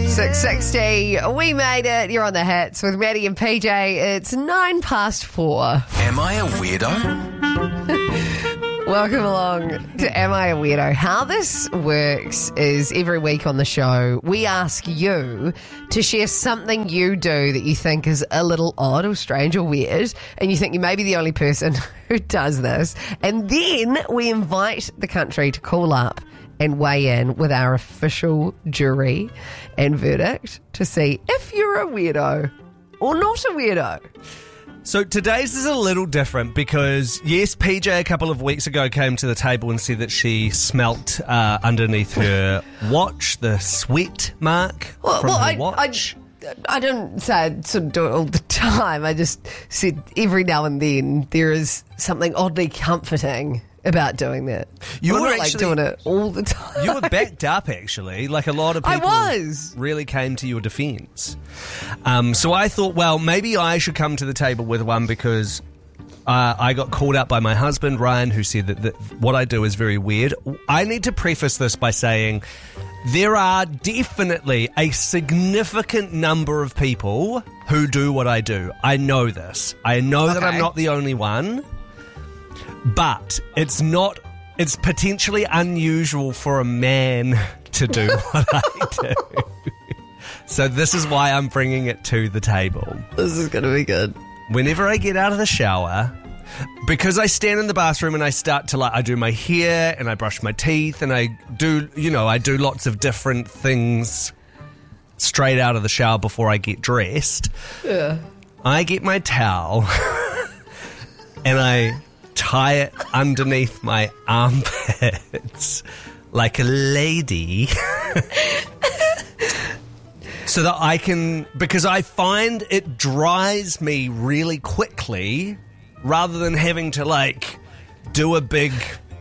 6:60. We made it. You're on the hits with Maddie and PJ. It's 4:09. Am I a weirdo? Welcome along to Am I a Weirdo? How this works is every week on the show, we ask you to share something you do that you think is a little odd or strange or weird, and you think you may be the only person who does this. And then we invite the country to call up and weigh in with our official jury and verdict to see if you're a weirdo or not a weirdo. So today's is a little different because, yes, PJ a couple of weeks ago came to the table and said that she smelt underneath her watch, the sweat mark from her watch. I don't say I sort of do it all the time. I just said every now and then there is something oddly comforting about doing that. You were not actually doing it all the time. You were backed up, actually. Like a lot of people really came to your defence. So I thought, well, maybe I should come to the table with one because I got called out by my husband, Ryan, who said that what I do is very weird. I need to preface this by saying there are definitely a significant number of people who do what I do. I know this. I know that I'm not the only one. But it's potentially unusual for a man to do what I do. So this is why I'm bringing it to the table. This is going to be good. Whenever I get out of the shower, because I stand in the bathroom and I start to I do my hair and I brush my teeth and I do lots of different things straight out of the shower before I get dressed. Yeah. I get my towel and I tie it underneath my armpits like a lady so that I can, because I find it dries me really quickly rather than having to do a big,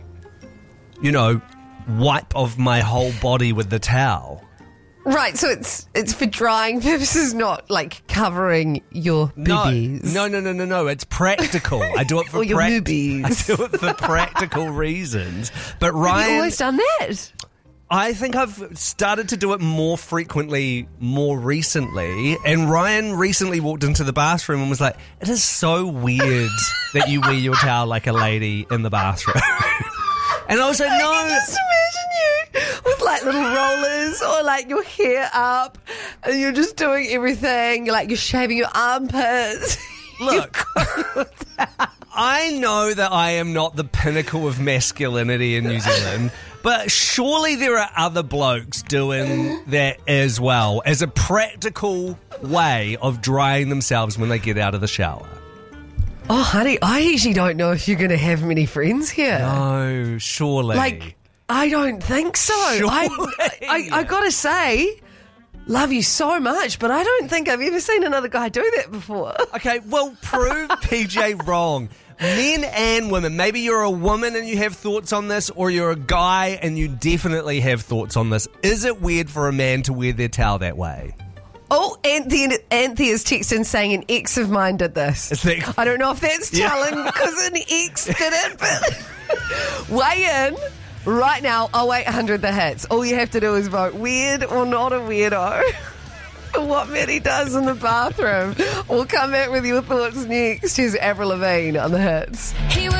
wipe of my whole body with the towel. Right, so it's for drying purposes, not covering your boobies. No. It's practical. I do it for or your boobies. I do it for practical reasons. But Ryan, have you always done that? I think I've started to do it more frequently, more recently. And Ryan recently walked into the bathroom and was like, "It is so weird that you wear your towel like a lady in the bathroom." And I was like, no. I can just imagine you with little rollers or your hair up and you're just doing everything. You're shaving your armpits. Look, I know that I am not the pinnacle of masculinity in New Zealand, but surely there are other blokes doing that as well as a practical way of drying themselves when they get out of the shower. Oh, honey, I actually don't know if you're going to have many friends here. No, surely. I don't think so. Surely. I got to say, love you so much, but I don't think I've ever seen another guy do that before. Okay, well, prove PJ wrong. Men and women. Maybe you're a woman and you have thoughts on this, or you're a guy and you definitely have thoughts on this. Is it weird for a man to wear their towel that way? Oh, Anthea's texting saying an ex of mine did this. I don't know if that's telling because an ex did it, but weigh in right now. 0800 the hits. All you have to do is vote weird or not a weirdo for what Maddie does in the bathroom. We'll come back with your thoughts next. Here's Avril Lavigne on the hits.